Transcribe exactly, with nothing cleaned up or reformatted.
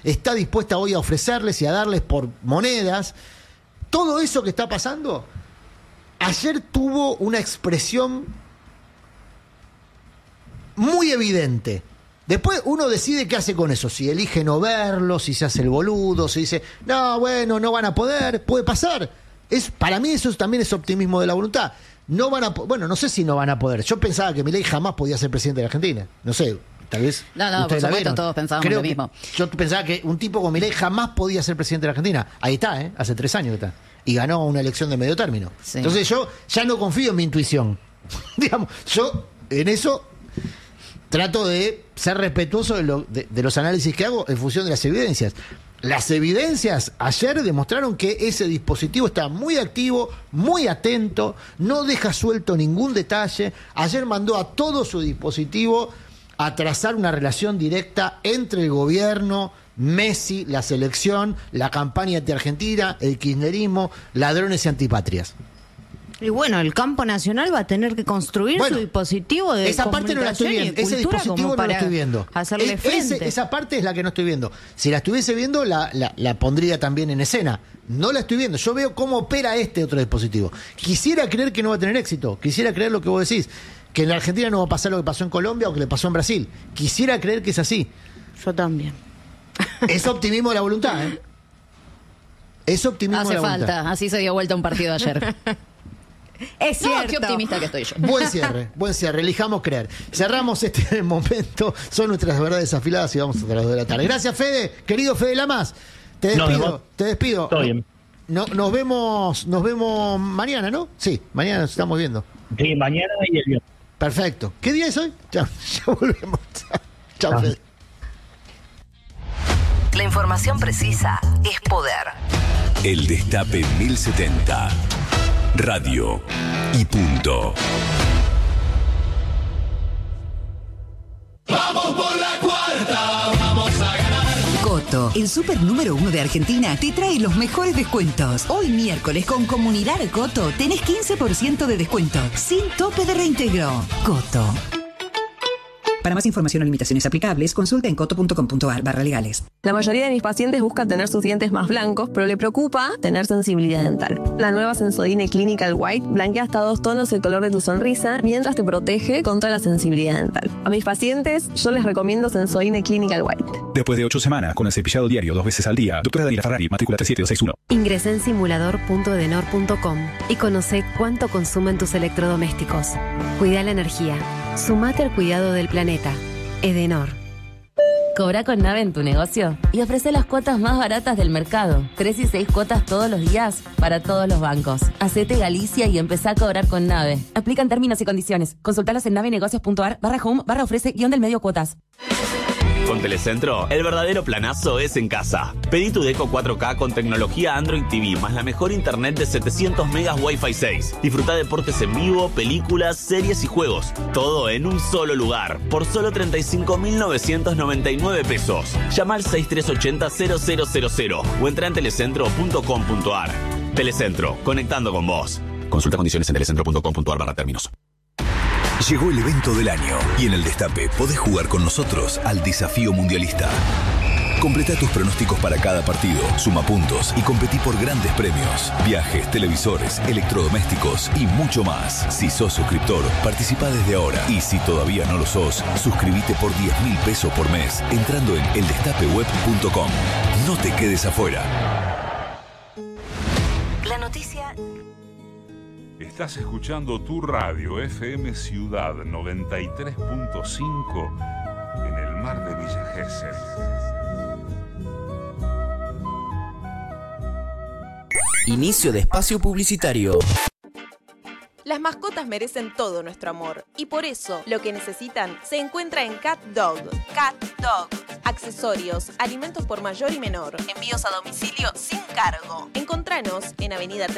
está dispuesta hoy a ofrecerles y a darles por monedas. Todo eso que está pasando, ayer tuvo una expresión muy evidente. Después uno decide qué hace con eso, si elige no verlo, si se hace el boludo, si dice, no, bueno, no van a poder, puede pasar. Es, para mí eso también es optimismo de la voluntad. No van a, bueno, no sé si no van a poder. Yo pensaba que Milei jamás podía ser presidente de la Argentina. No sé, tal vez. No, no, por supuesto, todos pensábamos Creo lo mismo. Yo pensaba que un tipo como Milei jamás podía ser presidente de la Argentina. Ahí está, ¿eh? Hace tres años que está. Y ganó una elección de medio término. Sí. Entonces yo ya no confío en mi intuición. Digamos, yo en eso trato de ser respetuoso de, lo, de, de los análisis que hago en función de las evidencias. Las evidencias ayer demostraron que ese dispositivo está muy activo, muy atento, no deja suelto ningún detalle. Ayer mandó a todo su dispositivo a trazar una relación directa entre el gobierno, Messi, la selección, la campaña anti-argentina, el kirchnerismo, ladrones y antipatrias. Y bueno, el campo nacional va a tener que construir bueno, su dispositivo de esa parte no la estoy viendo, ese dispositivo no lo estoy viendo. Hacerle es, frente. Ese, esa parte es la que no estoy viendo. Si la estuviese viendo, la, la, la pondría también en escena. No la estoy viendo. Yo veo cómo opera este otro dispositivo. Quisiera creer que no va a tener éxito. Quisiera creer lo que vos decís, que en la Argentina no va a pasar lo que pasó en Colombia o que le pasó en Brasil. Quisiera creer que es así. Yo también. Es optimismo de la voluntad, ¿eh? Es optimismo Hace de la voluntad. falta. Así se dio vuelta un partido ayer. Es cierto. No, qué optimista que estoy yo. Buen cierre, buen cierre, elijamos creer. Cerramos este momento, son nuestras verdades afiladas y vamos hasta las dos de la tarde. Gracias, Fede, querido Fede Lamas. Te despido, no, te despido. Todo bien. No, nos vemos, nos vemos mañana, ¿no? Sí, mañana nos estamos viendo. Sí, mañana y el viernes. Perfecto. ¿Qué día es hoy? Ya, ya volvemos. Chao, Chao, Fede. La información precisa es poder. El Destape mil setenta. Radio y punto. Vamos por la cuarta, vamos a ganar. Coto, el super número uno de Argentina, te trae los mejores descuentos. Hoy miércoles con Comunidad Coto tenés quince por ciento de descuento, sin tope de reintegro. Coto. Para más información o limitaciones aplicables, consulta en coto punto com punto a r barra legales. La mayoría de mis pacientes buscan tener sus dientes más blancos, pero le preocupa tener sensibilidad dental. La nueva Sensodyne Clinical White blanquea hasta dos tonos el color de tu sonrisa mientras te protege contra la sensibilidad dental. A mis pacientes yo les recomiendo Sensodyne Clinical White. Después de ocho semanas con el cepillado diario dos veces al día, doctora Daniela Ferrari, matrícula tres siete dos seis uno. Ingresá en simulador punto edenor punto com y conoce cuánto consumen tus electrodomésticos. Cuida la energía. Sumate al cuidado del planeta. Edenor. Cobra con Nave en tu negocio y ofrece las cuotas más baratas del mercado. Tres y seis cuotas todos los días para todos los bancos. Hacete Galicia y empezá a cobrar con Nave. Aplican términos y condiciones. Consultalos en navenegocios punto a r barra home barra ofrece guión del medio cuotas. Con Telecentro, el verdadero planazo es en casa. Pedí tu Deco cuatro K con tecnología Android T V, más la mejor internet de setecientos megas Wi-Fi seis. Disfruta deportes en vivo, películas, series y juegos. Todo en un solo lugar, por solo treinta y cinco mil novecientos noventa y nueve pesos. Llama al seis tres ocho cero cero cero cero cero o entra en telecentro punto com punto a r. Telecentro, conectando con vos. Consulta condiciones en telecentro punto com punto a r barra términos. Llegó el evento del año y en el Destape podés jugar con nosotros al desafío mundialista. Completa tus pronósticos para cada partido, suma puntos y competí por grandes premios, viajes, televisores, electrodomésticos y mucho más. Si sos suscriptor, participa desde ahora y si todavía no lo sos, suscríbete por diez mil pesos por mes entrando en el destape web punto com. No te quedes afuera. La noticia. Estás escuchando tu radio F M Ciudad noventa y tres punto cinco en el mar de Villa Gesell. Inicio de espacio publicitario. Las mascotas merecen todo nuestro amor y por eso lo que necesitan se encuentra en Cat Dog. Cat Dog. Accesorios, alimentos por mayor y menor, envíos a domicilio sin cargo. Encontranos en Avenida